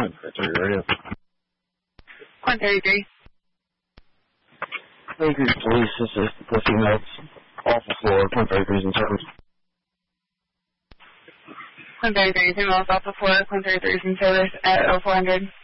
Radio. Point 33. Thank you, police. This is the female off the floor. Point 33 is in service. Point 33, females off the floor. Point 33 is in service at 0400.